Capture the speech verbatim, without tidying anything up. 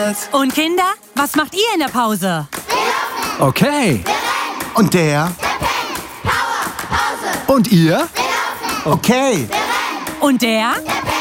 geredet. Und Kinder, was macht ihr in der Pause? Okay. Und der? Und ihr? Okay. Und der? Der